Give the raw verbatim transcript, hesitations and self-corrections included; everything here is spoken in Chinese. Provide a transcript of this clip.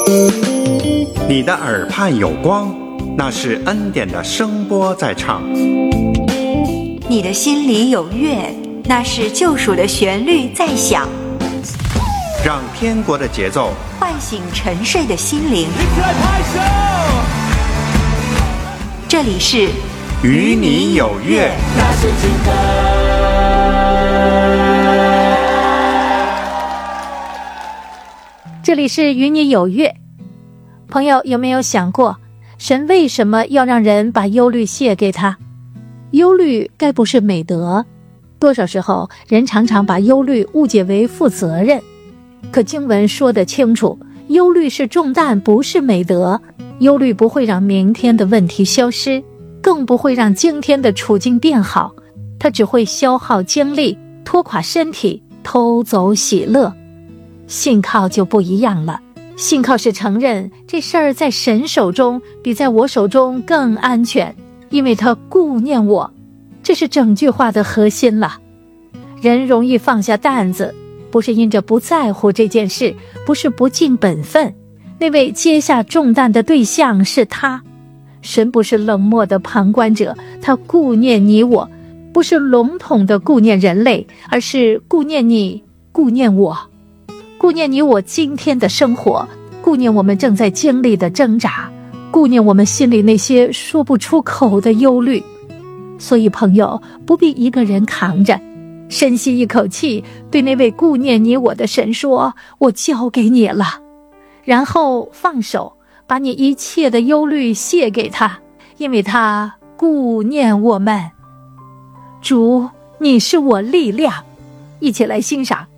你的耳畔有光，那是恩典的声波在唱。 你的心里有乐，那是救赎的旋律在响。 让天国的节奏唤醒沉睡的心灵。这里是与你有约。 这里是与你有约。朋友，有没有想过，神为什么要让人把忧虑卸给他？忧虑该不是美德，多少时候人常常把忧虑误解为负责任。可经文说得清楚，忧虑是重担，不是美德。忧虑不会让明天的问题消失，更不会让今天的处境变好，它只会消耗精力，拖垮身体，偷走喜乐。信靠就不一样了，信靠是承认这事儿在神手中比在我手中更安全，因为他顾念我。这是整句话的核心了。人容易放下担子，不是因着不在乎这件事，不是不尽本分，那位接下重担的对象是他。神不是冷漠的旁观者，他顾念你我，不是笼统的顾念人类，而是顾念你，顾念我，顾念你我今天的生活，顾念我们正在经历的挣扎，顾念我们心里那些说不出口的忧虑。所以朋友，不必一个人扛着，深吸一口气，对那位顾念你我的神说，我交给你了。然后放手，把你一切的忧虑卸给他，因为他顾念我们。主，你是我力量。一起来欣赏